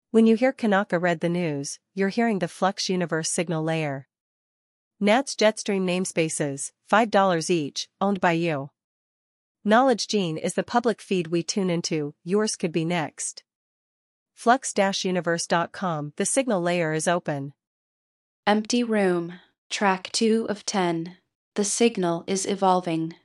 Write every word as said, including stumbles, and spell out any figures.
When you hear Kanaka read the news, you're hearing the Flux Universe signal layer. Nats Jetstream namespaces, five dollars each, owned by you. Knowledge Gene is the public feed we tune into, yours could be next. Flux Universe dot com, the signal layer is open. Empty room, track two of ten. The signal is evolving.